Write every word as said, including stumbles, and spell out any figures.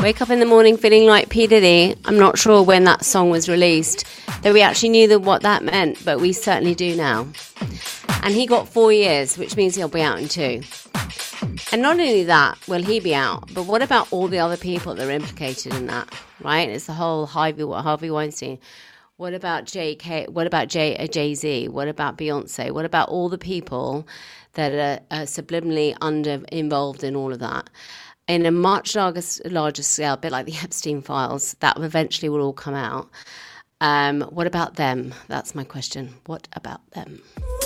Wake up in the morning feeling like P. Diddy. I'm not sure when that song was released, that we actually knew that what that meant, but we certainly do now. And he got four years, which means he'll be out in two. And not only that will he be out, but what about all the other people that are implicated in that, right? It's the whole Harvey, Harvey Weinstein. What about J K? What about J, uh, Jay-Z? What about Beyonce? What about all the people that are, are subliminally under involved in all of that? In a much larger, larger scale, a bit like the Epstein files, that eventually will all come out. Um, what about them? That's my question. What about them?